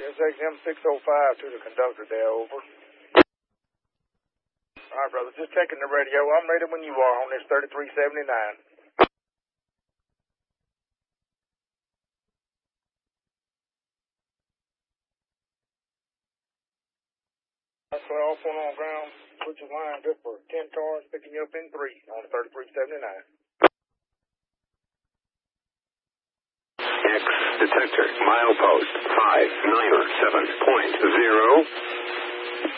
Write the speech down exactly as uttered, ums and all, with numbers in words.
S X M six oh five to the conductor there, over. All right, brother, just checking the radio. I'm ready when you are on this thirty-three seventy-nine. That's off one on ground. Put your line good for ten cars, picking you up in three on thirty-three seventy-nine. X detector, milepost five nine seven point zero.